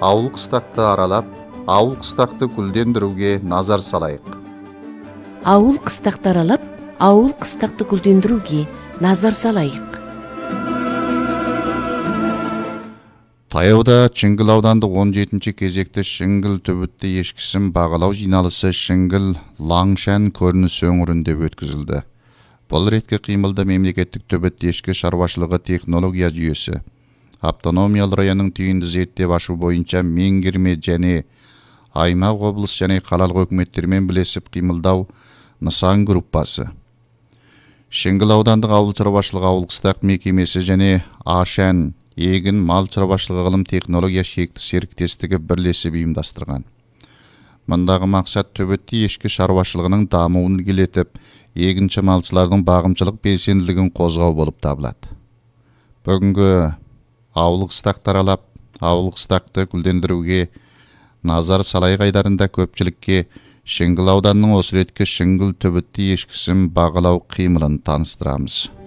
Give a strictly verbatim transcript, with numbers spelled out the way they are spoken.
ауыл қыстақты аралап, ауыл қыстақты гүлдендіруге назар салайық. Ауыл қыстақты аралап, ауыл қыстақты гүлдендіруге назар салайық. Таяуда Шіңгіл аудандық он жетінші кезекті Шіңгіл түбітті ешкісін бағалау жиналысы Шіңгіл Лаңшан көрініс өңірінде өткізілді. Бұл ретке қимылды мемлекеттік түбіт ешкі шаруашылығы технология жүйесі, автономиялы районның түйінді зерттеп ашу бойынша меңгерме және аймақ облыс және қалалық өкіметтермен білесіп қимылдау нысан группасы. Шіңгіл аудандық ауыл шаруашылығы ауыл қыстақ мекемесі және Ашан егін мал шаруашылығы ғылым технология шекті серіктестігі бірлесіп ұйымдастырған. Мұндағы мақсат түбітті ешкі шаруашылығының дамуын ілгерілетіп, егінші малшылардың бағымшылық белсенділігін қозғау болып табылады. Бүгінгі ауыл қыстақты аралап, ауыл қыстақты гүлдендіруге назар салайық айдарында көпшілікке Шіңгіл ауданының осы ретке Шіңгіл түбітті ешкісін бағалау қимылын таныстырамыз.